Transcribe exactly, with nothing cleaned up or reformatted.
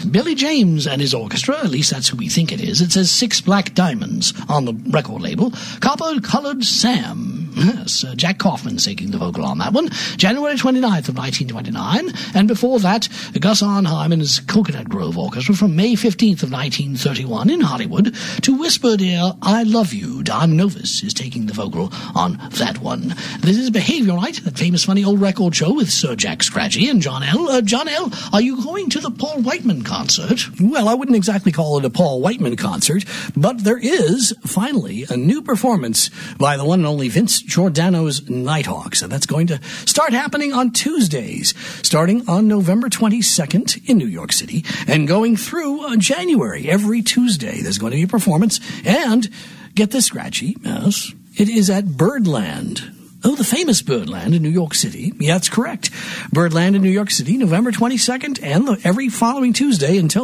Billy James and his orchestra, at least that's who we think it is. It says Six Black Diamonds on the record label. Copper-Colored Sam. Yes, uh, Jack Kaufman singing the vocal on that one. January twenty-ninth of nineteen twenty-nine. And before that, Gus Arnheim and his Coconut Grove Orchestra from May fifteenth of nineteen thirty-one in Hollywood to Whisper Dear, I Love You. Don Novus is taking the vocal on that one. This is Behaviorite, that famous funny old record show with Sir Jack Scratchy and John L. Uh, John L., are you going to the Paul Whiteman concert? Well, I wouldn't exactly call it a Paul Whiteman concert, but there is, finally, a new performance by the one and only Vince Giordano's Nighthawks. And that's going to start happening on Tuesdays, starting on November twenty-second in New York City, and going through uh, January. Every Tuesday, there's going to be a performance. And, get this, Scratchy, yes, it is at Birdland. Oh, the famous Birdland in New York City. Yeah, that's correct. Birdland in New York City, November twenty-second, and the, every following Tuesday until